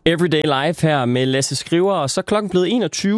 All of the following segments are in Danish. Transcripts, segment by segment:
Everyday Life her med Lasse Skriver, og så er klokken blevet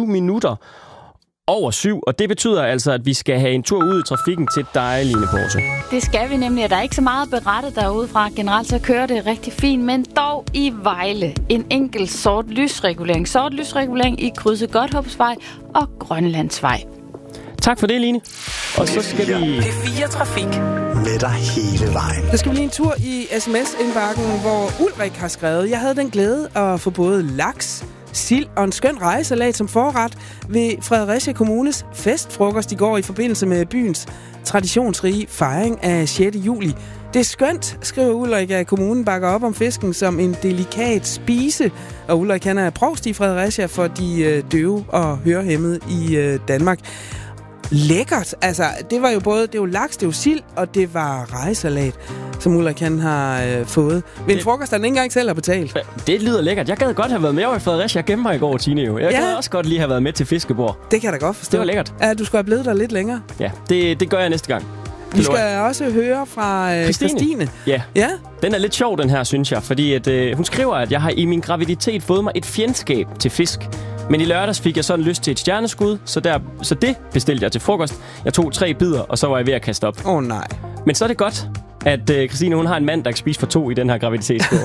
21:07, og det betyder altså, at vi skal have en tur ud i trafikken til dig, Line Porto. Det skal vi nemlig, og der er ikke så meget berettet derude fra. Generelt så kører det rigtig fint, men dog i Vejle. En enkelt sort lysregulering. Sort lysregulering i krydset Godthåbsvej og Grønlandsvej. Tak for det, Line. Og så skal vi... P4 Trafik. Med dig hele vejen. Der skal vi lige en tur i sms-indbakken, hvor Ulrik har skrevet: Jeg havde den glæde at få både laks, sild og en skøn rejsalat som forret ved Fredericia Kommunes festfrokost i går i forbindelse med byens traditionsrige fejring af 6. juli. Det er skønt, skriver Ulrik, at kommunen bakker op om fisken som en delikat spise. Og Ulrik, han er provst i Fredericia for de døve og hørehæmmede i Danmark. Lækkert. Altså, det var jo både, det var laks, det var sild, og det var rejsalat, som Ulrik han har fået. Ved en frokost, han ikke engang selv har betalt. Det lyder lækkert. Jeg gad godt have været med over i Fredericia. Jeg gemte mig i går, Tine jo. Jeg gad også godt lige have været med til fiskebord. Det kan jeg da godt forstå. Det var lækkert. Ja, du skulle have blevet der lidt længere. Ja, det gør jeg næste gang. Vi skal også høre fra Christine. Ja. Ja. Den er lidt sjov, den her, synes jeg. Fordi at, hun skriver, at jeg har i min graviditet fået mig et fjendskab til fisk. Men i lørdags fik jeg sådan lyst til et stjerneskud, så det bestilte jeg til frokost. Jeg tog 3 bidder, og så var jeg ved at kaste op. Nej. Men så er det godt, at Christine, hun har en mand, der kan spise for 2 i den her graviditetskur.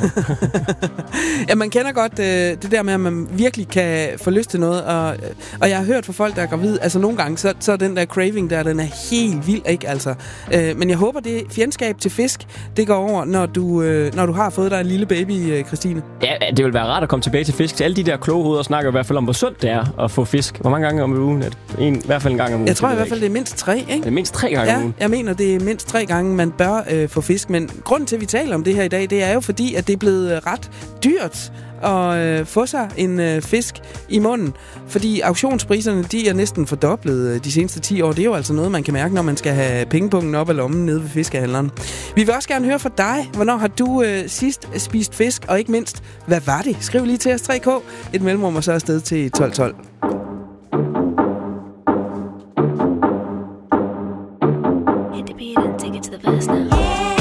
Ja, man kender godt det der med, at man virkelig kan få lyst til noget. Og jeg har hørt fra folk, der er gravide, altså nogle gange, så den der craving der, den er helt vild, ikke altså. Men jeg håber, det fjendskab til fisk, det går over, når du har fået dig en lille baby, Christine. Ja, det vil være rart at komme tilbage til fisk. Til alle de der kloge hoveder snakker i hvert fald om, hvor sundt det er at få fisk. Hvor mange gange om ugen? I hvert fald en gang om ugen. Jeg tror i hvert fald, det er mindst 3, ikke? Det er mindst 3 gange om ugen. Jeg mener, det er mindst 3 gange, man bør få fisk. Men grunden til, at vi taler om det her i dag, det er jo fordi, at det er blevet ret dyrt at få sig en fisk i munden. Fordi auktionspriserne, de er næsten fordoblet de seneste 10 år. Det er jo altså noget, man kan mærke, når man skal have pengepungen op ad lommen nede ved fiskehandleren. Vi vil også gerne høre fra dig. Hvornår har du sidst spist fisk? Og ikke mindst, hvad var det? Skriv lige til os 3K. Et mellemrum og så afsted til 1212.